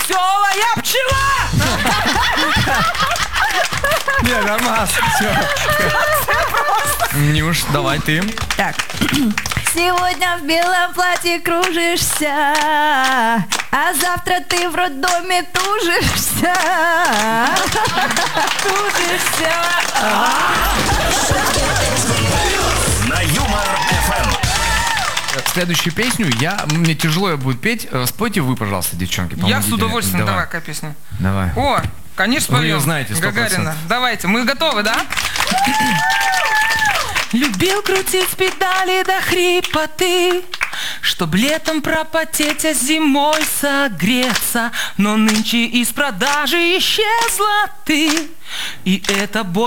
веселая пчела! Не, нормально, все. Нюш, давай ты. Так. Сегодня в белом платье кружишься, а завтра ты в роддоме тужишься. Тужишься. На Юмор ФМ. Следующую песню мне тяжело ее будет петь. Спойте вы, пожалуйста, девчонки. Я помогите с мне. удовольствием. Давай, какая песня? Давай. О, конечно, Вы её поем. знаете 100%. Гагарина. Давайте, мы готовы, да? Любил крутить педали до хрипоты, чтоб летом пропотеть, а зимой согреться. Но нынче из продажи исчезла ты, и это боль.